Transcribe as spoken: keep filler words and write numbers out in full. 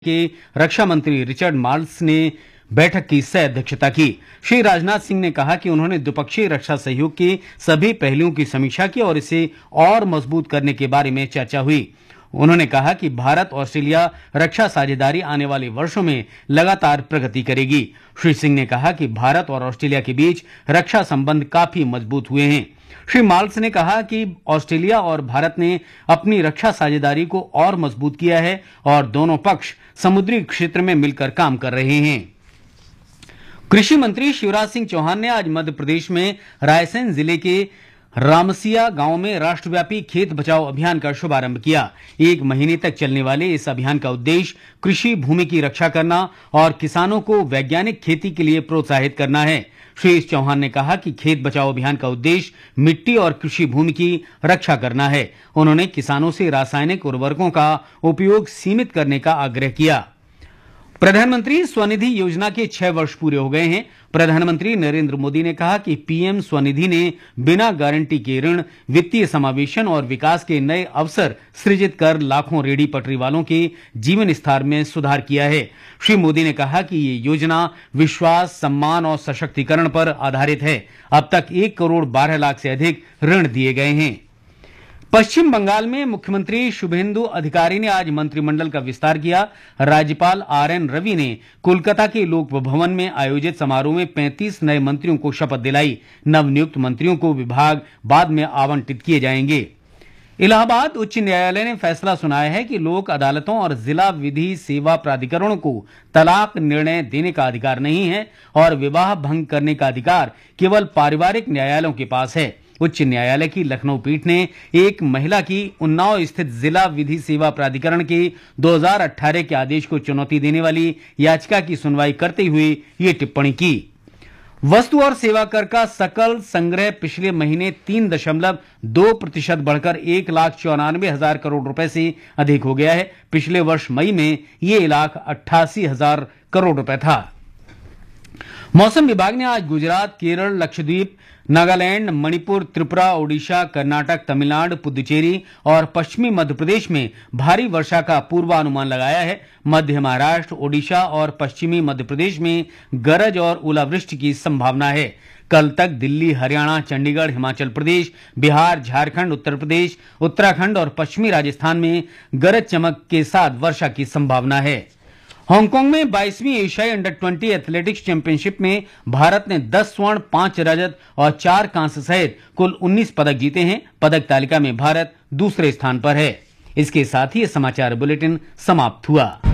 के रक्षा मंत्री रिचर्ड मार्ल्स ने बैठक की सह अध्यक्षता की। श्री राजनाथ सिंह ने कहा कि उन्होंने द्विपक्षीय रक्षा सहयोग के सभी पहलुओं की समीक्षा की और इसे और मजबूत करने के बारे में चर्चा हुई। उन्होंने कहा कि भारत ऑस्ट्रेलिया रक्षा साझेदारी आने वाले वर्षों में लगातार प्रगति करेगी। श्री सिंह ने कहा कि भारत और ऑस्ट्रेलिया के बीच रक्षा संबंध काफी मजबूत हुए हैं। श्री मार्ल्स ने कहा कि ऑस्ट्रेलिया और भारत ने अपनी रक्षा साझेदारी को और मजबूत किया है और दोनों पक्ष समुद्री क्षेत्र में मिलकर काम कर रहे हैं। कृषि मंत्री शिवराज सिंह चौहान ने आज मध्य प्रदेश में रायसेन जिले के रामसिया गांव में राष्ट्रव्यापी खेत बचाओ अभियान का शुभारंभ किया। एक महीने तक चलने वाले इस अभियान का उद्देश्य कृषि भूमि की रक्षा करना और किसानों को वैज्ञानिक खेती के लिए प्रोत्साहित करना है। श्री चौहान ने कहा कि खेत बचाओ अभियान का उद्देश्य मिट्टी और कृषि भूमि की रक्षा करना है। उन्होंने किसानों से रासायनिक उर्वरकों का उपयोग सीमित करने का आग्रह किया। प्रधानमंत्री स्वनिधि योजना के छह वर्ष पूरे हो गए हैं। प्रधानमंत्री नरेंद्र मोदी ने कहा कि पीएम स्वनिधि ने बिना गारंटी के ऋण, वित्तीय समावेशन और विकास के नए अवसर सृजित कर लाखों रेहड़ी पटरी वालों के जीवन स्तर में सुधार किया है। श्री मोदी ने कहा कि ये योजना विश्वास, सम्मान और सशक्तिकरण पर आधारित है। अब तक एक करोड़ बारह लाख से अधिक ऋण दिए गए हैं। पश्चिम बंगाल में मुख्यमंत्री शुभेंदु अधिकारी ने आज मंत्रिमंडल का विस्तार किया। राज्यपाल आर एन रवि ने कोलकाता के लोक भवन में आयोजित समारोह में पैंतीस नए मंत्रियों को शपथ दिलाई। नवनियुक्त मंत्रियों को विभाग बाद में आवंटित किए जाएंगे। इलाहाबाद उच्च न्यायालय ने फैसला सुनाया है कि लोक अदालतों और जिला विधि सेवा प्राधिकरणों को तलाक निर्णय देने का अधिकार नहीं है और विवाह भंग करने का अधिकार केवल पारिवारिक न्यायालयों के पास है। उच्च न्यायालय की लखनऊ पीठ ने एक महिला की उन्नाव स्थित जिला विधि सेवा प्राधिकरण के दो हज़ार अठारह के आदेश को चुनौती देने वाली याचिका की सुनवाई करते हुए ये टिप्पणी की। वस्तु और सेवा कर का सकल संग्रह पिछले महीने तीन दशमलव दो प्रतिशत बढ़कर एक लाख चौरानवे हजार करोड़ रुपए से अधिक हो गया है। पिछले वर्ष मई में ये लाख अट्ठासी हजार करोड़ रुपए था। मौसम विभाग ने आज गुजरात, केरल, लक्षद्वीप, नागालैंड, मणिपुर, त्रिपुरा, ओडिशा, कर्नाटक, तमिलनाडु, पुदुचेरी और पश्चिमी मध्य प्रदेश में भारी वर्षा का पूर्वानुमान लगाया है। मध्य महाराष्ट्र, ओडिशा और पश्चिमी मध्य प्रदेश में गरज और ओलावृष्टि की संभावना है। कल तक दिल्ली, हरियाणा, चंडीगढ़, हिमाचल प्रदेश, बिहार, झारखंड, उत्तर प्रदेश, उत्तराखंड और पश्चिमी राजस्थान में गरज चमक के साथ वर्षा की संभावना है। हांगकांग में बाईसवीं एशियाई अंडर बीस एथलेटिक्स चैंपियनशिप में भारत ने दस स्वर्ण, पांच रजत और चार कांस्य सहित कुल उन्नीस पदक जीते हैं। पदक तालिका में भारत दूसरे स्थान पर है। इसके साथ ही ये समाचार बुलेटिन समाप्त हुआ।